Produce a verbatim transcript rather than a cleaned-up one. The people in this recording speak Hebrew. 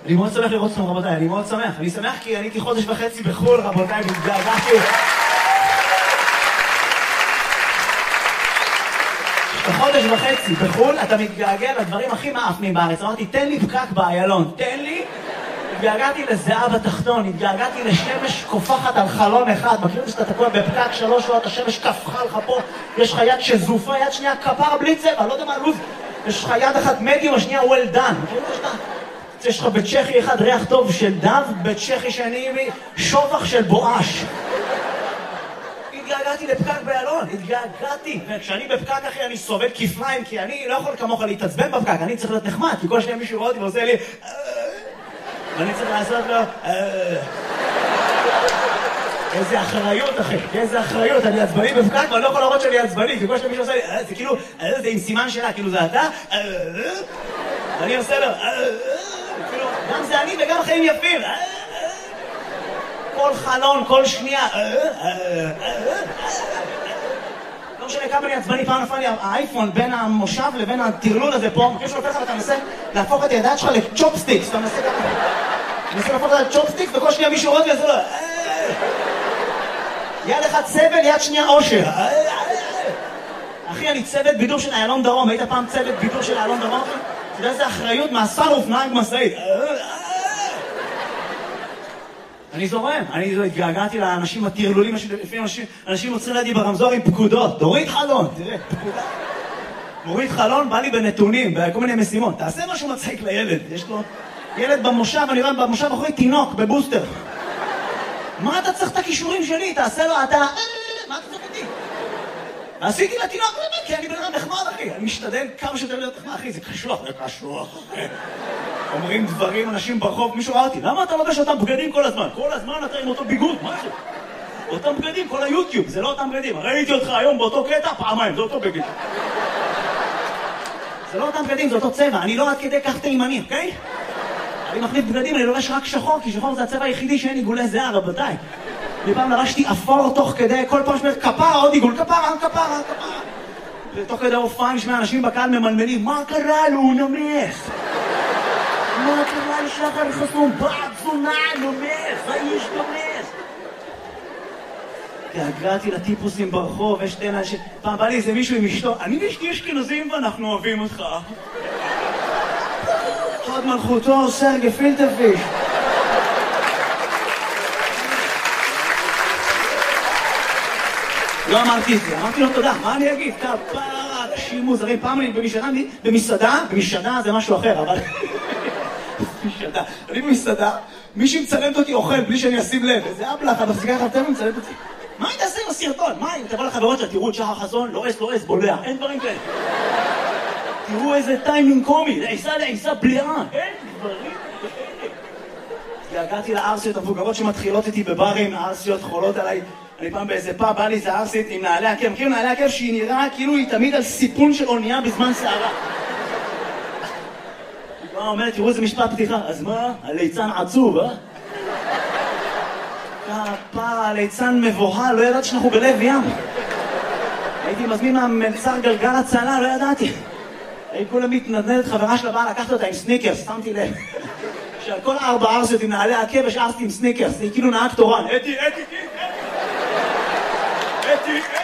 אני מאוד שמח לראות אתכם רבותיי, אני מאוד שמח. אני שמח כי אני הייתי חודש וחצי בחול רבותיי, והתגעגעתי. בחודש וחצי בחול אתה מתגעגע לדברים הכי מאפנים בארץ. אמרתי, תן לי פקק באיילון, תן לי. התגעגעתי לזהה בתחתון, התגעגעתי לשמש קופחת על חלון אחד. מכירים שאתה תקוע בפקק שלוש שעות, השמש קפחה לך פה, יש לך יד שזופה, יד שנייה כפרה בלי צבע, לא יודע מה לוז. יש לך יד אחת מדיום, השנייה well done. מכירים שאתה... יש לך בצ'כי אחד ריח טוב של דב, בצ'כי שני שובח של בואש. התגעגעתי לפקק באיילון, התגעגעתי. וכשאני בפקק אחי אני סובל כפליים, כי אני לא יכול כמוך להתעצבן בפקק, אני צריך להיות נחמד, כי כל שנייה מישהו רואה אותי ועושה לי ואני צריך לעשות לו איזה אחריות אחי, איזה אחריות, אני עצבני בפקק ואני לא יכול להראות שאני עצבני, כי כל שנייה מישהו עושה לי זה כאילו, זה עם סימן שלה, כאילו זה אתה ואני עושה לו גם זה אני וגם החיים יפים. כל חלון, כל שנייה. לא משנה כמה אני עצבני, פעם נפל לי האייפון בין המושב לבין הטרלול הזה פה. מכיר שהוא נופל לך ואתה מנסה להפוך את הידיים שלך לצ'ופסטיקס. אתה מנסה ככה. אתה מנסה להפוך את הצ'ופסטיקס וכל שנייה מישהו רואה וזה לא. יד אחד סבל, יד שנייה אושר. אחי, אני צוות בידור של איילון דרום. היית פעם צוות בידור של איילון דרום? אתה יודע איזה אחריות מהסנוף נהג משאית. אני זורם, אני התגעגעתי לאנשים הטרלולים, אנשים עוצרים לידי ברמזור עם פקודות. תוריד חלון, תראה, פקודה. מוריד חלון, בא לי בנתונים, בכל מיני משימות. תעשה משהו מצחיק לילד, יש לו ילד במושב, אני רואה במושב אחרי תינוק, בבוסטר. מה אתה צריך את הכישורים שלי? תעשה לו, אתה... מה אתה צריך אותי? עשיתי לתינוק, כי אני בן אדם נחמד, אחי. אני משתדל כמה שיותר להיות נחמד, אחי, זה קשוח, זה קשוח, אחי. אומרים דברים, אנשים ברחוב, מישהו ראה אותי, למה אתה לובש אותם בגדים כל הזמן? כל הזמן אתה עם אותו ביגוד, מה זה? אותם בגדים, כל היוטיוב, זה לא אותם בגדים. ראיתי אותך היום באותו קטע, פעמיים, זה אותו בגד. זה לא אותם בגדים, זה אותו צבע, אני לא עד כדי כך תימני, אוקיי? אני מחליף בגדים, אני לובש רק שחור, כי שחור זה הצבע היחידי שאין עיגולי זהה, רבותיי. לפעם לבשתי אפור תוך כדי, כל פעם שמר כפרה, עוד עיגול, כפרה, כפרה, כפרה. ותוך כדי הופעה נשמע אנשים בקהל ממלמלים, מה קרה לו, הוא נמס? מה קרה לשחר חסום? בעד זונה, נמס, האיש נמס. התגעגעתי לטיפוסים ברחוב, יש שתי אנשים, פעם בא לי איזה מישהו עם אשתו, אני ואשתי אשכנזים ואנחנו אוהבים אותך. חד מלכותו, סרגי פילטרפיש. לא אמרתי את זה, אמרתי לו תודה, מה אני אגיד? כפרה, אנשים מוזרים, פעם אני במסעדה, במסעדה, במסעדה זה משהו אחר, אבל... במסעדה, אני במסעדה, מישהי מצלמת אותי אוכל בלי שאני אשים לב, איזה אבלח, אתה מפסיקה לך טבע מצלמת אותי. מה היא תעשה עם הסרטון? מה אם תבוא לחברות שלה, תראו את שחר חסון, לא אס, לא אס, בולע, אין דברים כאלה. תראו איזה טיימינג קומי, לעיסה לעיסה בליעה, אין דברים כאלה. הגעתי לארסיות המבוגרות שמתחילות איתי בברים, הארסיות חולות עליי. אני פעם באיזה פאב, בא לי איזה ארסית עם נעלי עקב, מכירים נעלי עקב שהיא נראה כאילו היא תמיד על סיפון של אונייה בזמן שערה. היא כבר אומרת, תראו איזה משפט פתיחה, אז מה? הליצן עצוב, אה? כפרה, הליצן מבוהל, לא ידעתי שאנחנו בלב ים. הייתי מזמין מהמלצר גלגל הצלה, לא ידעתי. היא כולה מתנדנדת, חברה שלה באה לקחת אותה עם סניקרס, שמתי לב. שעל כל ארבע ארסיות עם נעלי עקב יש ארסית עם סניקרס, היא כאילו נהג תורן. אתי, אתי, אתי, אתי, אתי,